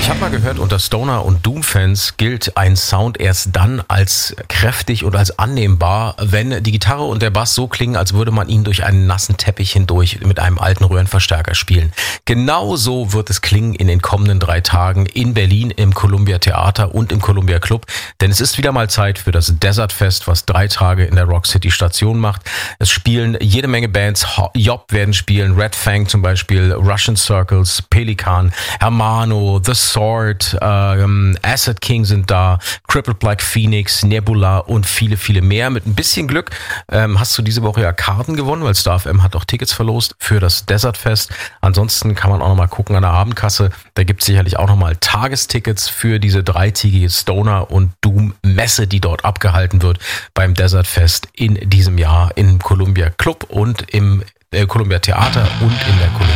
Ich habe mal gehört, unter Stoner- und Doom-Fans gilt ein Sound erst dann als kräftig und als annehmbar, wenn die Gitarre und der Bass so klingen, als würde man ihn durch einen nassen Teppich hindurch mit einem alten Röhrenverstärker spielen. Genauso wird es klingen in den kommenden 3 Tagen in Berlin im Columbia Theater und im Columbia Club, denn es ist wieder mal Zeit für das Desert Fest, was 3 Tage in der Rock City Station macht. Es spielen jede Menge Bands, Job werden spielen, Red Fang zum Beispiel, Russian Circles, Pelikan, Hermano, The Sword, Acid King sind da, Crippled Black Phoenix, Nebula und viele, viele mehr. Mit ein bisschen Glück hast du diese Woche ja Karten gewonnen, weil Star FM hat auch Tickets verlost für das Desert Fest. Ansonsten kann man auch nochmal gucken an der Abendkasse. Da gibt es sicherlich auch nochmal Tagestickets für diese 3-tägige Stoner- und Doom-Messe, die dort abgehalten wird beim Desert Fest in diesem Jahr im Columbia Club und im Columbia Theater und in der Columbia